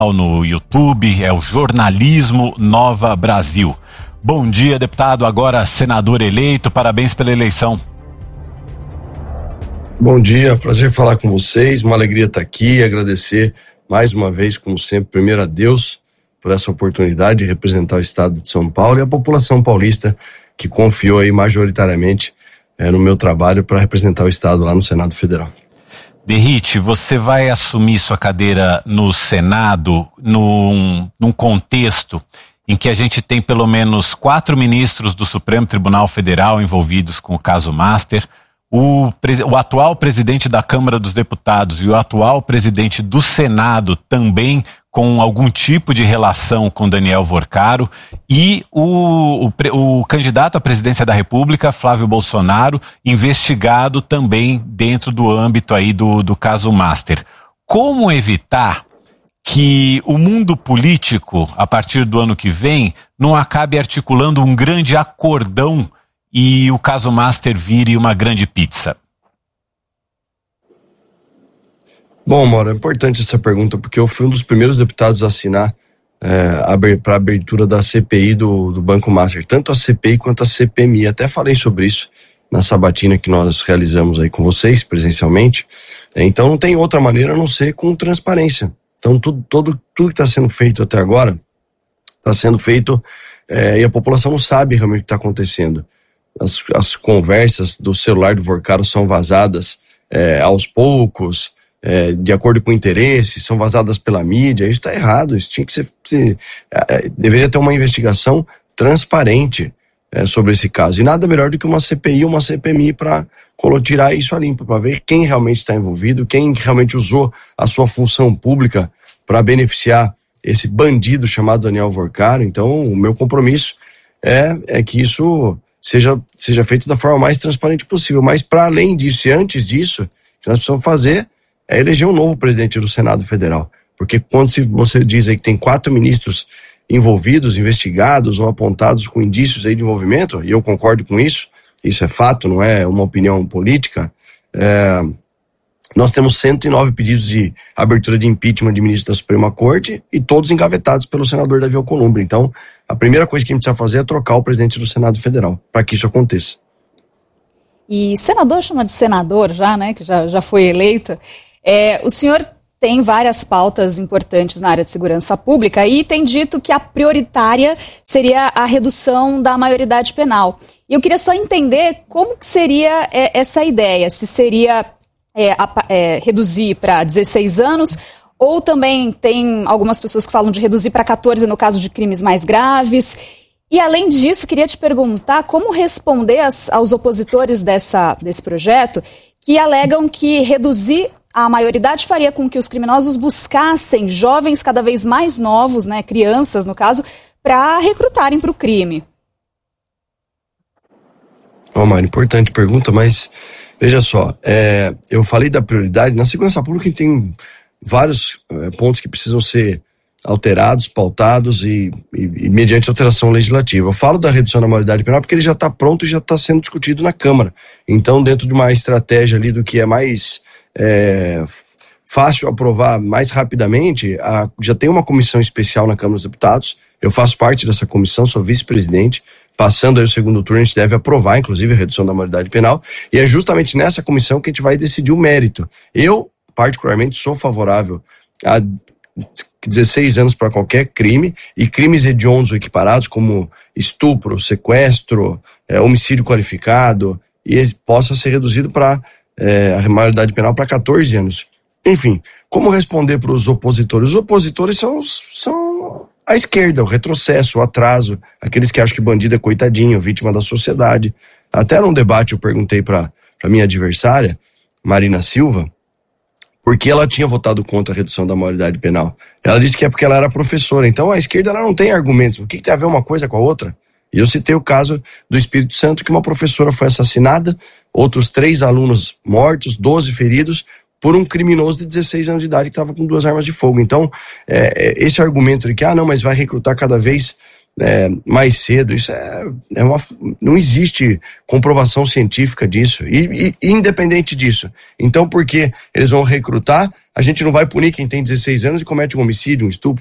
no YouTube, é o Jornalismo Nova Brasil. Bom dia, deputado, agora senador eleito, parabéns pela eleição. Bom dia, prazer falar com vocês, uma alegria estar aqui, agradecer mais uma vez, como sempre, primeiro a Deus por essa oportunidade de representar o estado de São Paulo e a população paulista que confiou aí majoritariamente no meu trabalho para representar o estado lá no Senado Federal. Derrite, você vai assumir sua cadeira no Senado num contexto em que a gente tem pelo menos 4 ministros do Supremo Tribunal Federal envolvidos com o caso Master, o atual presidente da Câmara dos Deputados e o atual presidente do Senado também com algum tipo de relação com Daniel Vorcaro e o candidato à presidência da República, Flávio Bolsonaro, investigado também dentro do âmbito aí do caso Master. Como evitar que o mundo político, a partir do ano que vem, não acabe articulando um grande acordão e o caso Master vire uma grande pizza? Bom, Mauro, é importante essa pergunta porque eu fui um dos primeiros deputados a assinar para a abertura da CPI do Banco Master, tanto a CPI quanto a CPMI. Até falei sobre isso na sabatina que nós realizamos aí com vocês presencialmente. Então não tem outra maneira a não ser com transparência. Então tudo que está sendo feito até agora está sendo feito e a população não sabe realmente o que está acontecendo. As conversas do celular do Vorcaro são vazadas aos poucos, de acordo com interesses, são vazadas pela mídia. Isso está errado, isso tinha que ser deveria ter uma investigação transparente sobre esse caso, e nada melhor do que uma CPI ou uma CPMI para tirar isso a limpo, para ver quem realmente está envolvido, quem realmente usou a sua função pública para beneficiar esse bandido chamado Daniel Vorcaro. Então o meu compromisso é que isso seja feito da forma mais transparente possível, mas para além disso e antes disso, o que nós precisamos fazer é eleger um novo presidente do Senado Federal. Porque quando você diz aí que tem 4 ministros envolvidos, investigados ou apontados com indícios aí de envolvimento, e eu concordo com isso é fato, não é uma opinião política, nós temos 109 pedidos de abertura de impeachment de ministros da Suprema Corte e todos engavetados pelo senador Davi Alcolumbre. Então, a primeira coisa que a gente precisa fazer é trocar o presidente do Senado Federal, para que isso aconteça. E senador chama de senador já, né, que já foi eleito. O senhor tem várias pautas importantes na área de segurança pública e tem dito que a prioritária seria a redução da maioridade penal. E eu queria só entender como que seria essa ideia, se seria reduzir para 16 anos, ou também tem algumas pessoas que falam de reduzir para 14 no caso de crimes mais graves. E além disso, queria te perguntar como responder aos opositores desse projeto que alegam que reduzir a maioridade faria com que os criminosos buscassem jovens cada vez mais novos, né, crianças no caso, para recrutarem para o crime. Mário, importante pergunta, mas veja só, eu falei da prioridade. Na segurança pública tem vários pontos que precisam ser alterados, pautados e mediante alteração legislativa. Eu falo da redução da maioridade penal porque ele já está pronto e já está sendo discutido na Câmara. Então, dentro de uma estratégia ali do que é mais fácil aprovar mais rapidamente, já tem uma comissão especial na Câmara dos Deputados. Eu faço parte dessa comissão, sou vice-presidente. Passando aí o segundo turno, a gente deve aprovar, inclusive, a redução da maioridade penal. E é justamente nessa comissão que a gente vai decidir o mérito. Eu, particularmente, sou favorável a 16 anos para qualquer crime, e crimes hediondos ou equiparados, como estupro, sequestro, homicídio qualificado, e ele possa ser reduzido para a maioridade penal para 14 anos. Enfim, como responder para os opositores? Os opositores são a esquerda, o retrocesso, o atraso, aqueles que acham que bandido é coitadinho, vítima da sociedade. Até num debate eu perguntei para minha adversária, Marina Silva, por que ela tinha votado contra a redução da maioridade penal. Ela disse que é porque ela era professora. Então a esquerda ela não tem argumentos. O que tem a ver uma coisa com a outra? E eu citei o caso do Espírito Santo, que uma professora foi assassinada, outros 3 alunos mortos, 12 feridos, por um criminoso de 16 anos de idade que estava com 2 armas de fogo. Então, esse argumento de que, não, mas vai recrutar cada vez mais cedo. Isso não existe comprovação científica disso. E independente disso, então por que eles vão recrutar? A gente não vai punir quem tem 16 anos e comete um homicídio, um estupro,